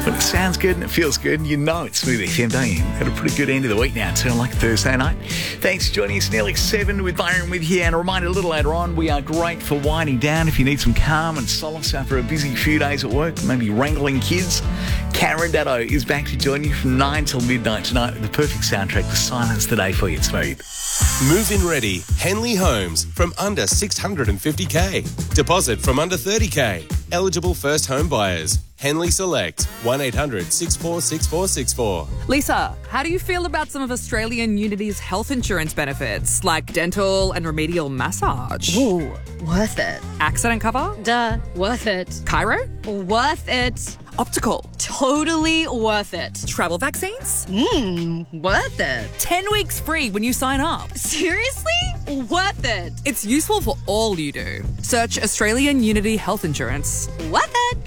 When it sounds good and it feels good, you know it's Smooth FM, don't you? Had a pretty good end of the week now, too, like Thursday night. Thanks for joining us, nearly 7 with Byron with you. And a reminder, a little later on, we are great for winding down if you need some calm and solace after a busy few days at work, maybe wrangling kids. Karen Datto is back to join you from 9 till midnight tonight with the perfect soundtrack to silence the day for you. It's Smooth. Move-in ready. Henley Homes from under 650k. Deposit from under 30k. Eligible first home buyers. Henley Select. 1800 646464. Lisa, how do you feel about some of Australian Unity's health insurance benefits, like dental and remedial massage? Ooh, worth it. Accident cover? Duh, worth it. Chiro? Worth it. Optical? Totally worth it. Travel vaccines? Worth it. 10 weeks free when you sign up. Seriously? Worth it. It's useful for all you do. Search Australian Unity Health Insurance. Worth it.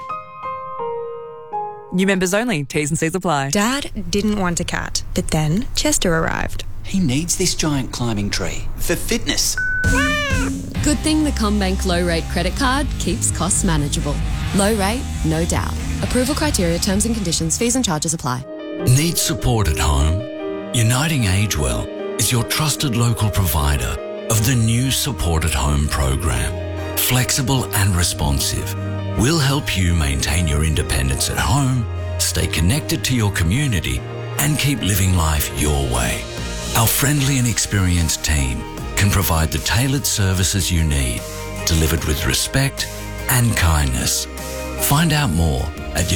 New members only. T's and C's apply. Dad didn't want a cat, but then Chester arrived. He needs this giant climbing tree for fitness. Good thing the CommBank low rate credit card keeps costs manageable. Low rate, no doubt. Approval criteria, terms and conditions, fees and charges apply. Need support at home? Uniting Agewell is your trusted local provider of the new Support at Home program. Flexible and responsive, we'll help you maintain your independence at home, stay connected to your community, and keep living life your way. Our friendly and experienced team can provide the tailored services you need, delivered with respect and kindness. Find out more at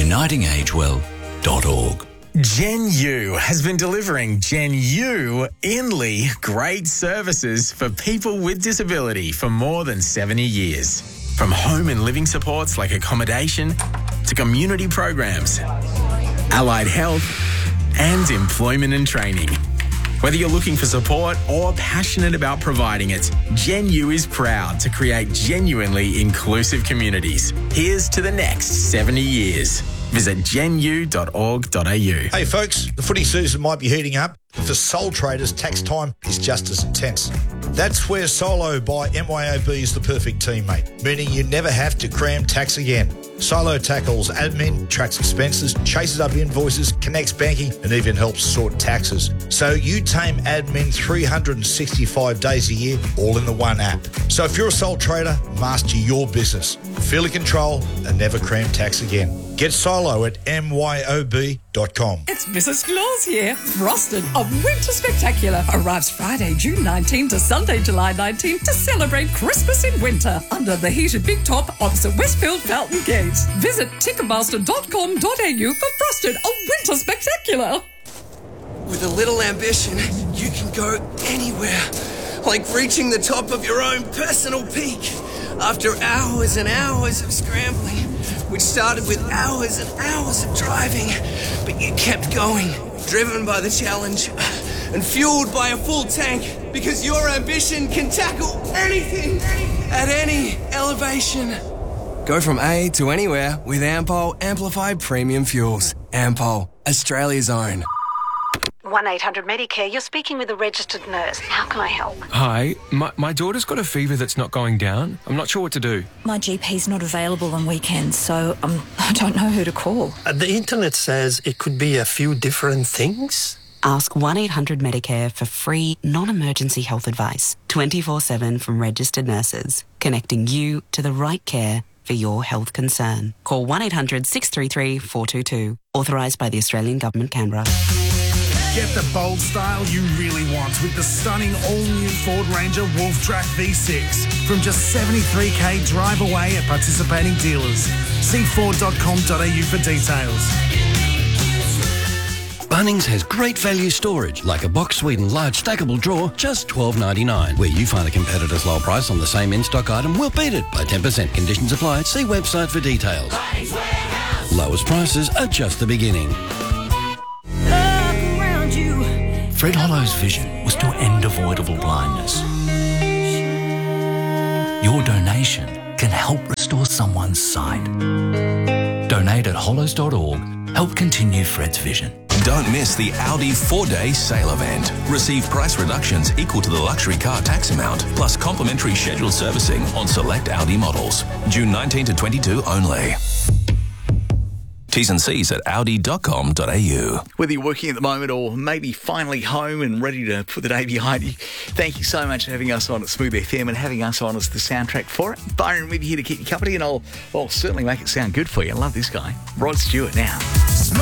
unitingagewell.org. Gen U has been delivering Gen U Inley great services for people with disability for more than 70 years. From home and living supports like accommodation to community programs, allied health and employment and training. Whether you're looking for support or passionate about providing it, Gen U is proud to create genuinely inclusive communities. Here's to the next 70 years. Visit genu.org.au. Hey folks, the footy season might be heating up, but for sole traders, tax time is just as intense. That's where Solo by MYOB is the perfect team, mate, meaning you never have to cram tax again. Solo tackles admin, tracks expenses, chases up invoices, connects banking, and even helps sort taxes. So you tame admin 365 days a year, all in the one app. So if you're a sole trader, master your business. Feel in control and never cram tax again. Get Solo at myob.com. It's Mrs. Claus here. Frosted, a winter spectacular, arrives Friday, June 19 to Sunday, July 19 to celebrate Christmas in winter under the heated big top opposite Westfield Fountain Gates. Visit ticketmaster.com.au for Frosted, a winter spectacular. With a little ambition, you can go anywhere, like reaching the top of your own personal peak. After hours and hours of scrambling, which started with hours and hours of driving, but you kept going, driven by the challenge and fueled by a full tank, because your ambition can tackle anything at any elevation. Go from A to anywhere with Ampol Amplified Premium Fuels. Ampol, Australia's own. 1-800-Medicare, you're speaking with a registered nurse. How can I help? Hi, my daughter's got a fever that's not going down. I'm not sure what to do. My GP's not available on weekends, so I don't know who to call. The internet says it could be a few different things. Ask 1-800-Medicare for free, non-emergency health advice, 24/7 from registered nurses, connecting you to the right care for your health concern. Call 1-800-633-422. Authorised by the Australian Government, Canberra. Get the bold style you really want with the stunning all-new Ford Ranger Wolf Track V6 from just $73,000 drive away at participating dealers. See Ford.com.au for details. Bunnings has great value storage, like a Box Sweden large stackable drawer, just $12.99. Where you find a competitor's low price on the same in-stock item, we'll beat it by 10%. Conditions apply. See website for details. Lowest prices are just the beginning. Fred Hollow's vision was to end avoidable blindness. Your donation can help restore someone's sight. Donate at hollows.org. Help continue Fred's vision. Don't miss the Audi 4-day sale event. Receive price reductions equal to the luxury car tax amount, plus complimentary scheduled servicing on select Audi models. June 19 to 22 only. T's and C's at audi.com.au. Whether you're working at the moment or maybe finally home and ready to put the day behind you, thank you so much for having us on at Smooth FM and having us on as the soundtrack for it. Byron with you here to keep you company, and I'll certainly make it sound good for you. I love this guy. Rod Stewart now.